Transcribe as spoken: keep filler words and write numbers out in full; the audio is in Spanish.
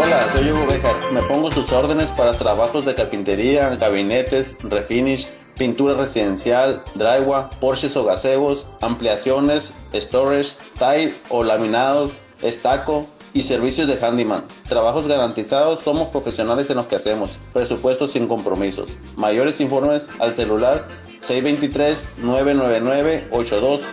Hola, soy Hugo Bejar. Me pongo a sus órdenes para trabajos de carpintería, gabinetes, refinish, pintura residencial, drywall, porches o gazebos, ampliaciones, storage, tile o laminados, estaco y servicios de handyman. Trabajos garantizados, somos profesionales en lo que hacemos. Presupuestos sin compromisos. Mayores informes al celular seis dos tres, nueve nueve nueve, ocho dos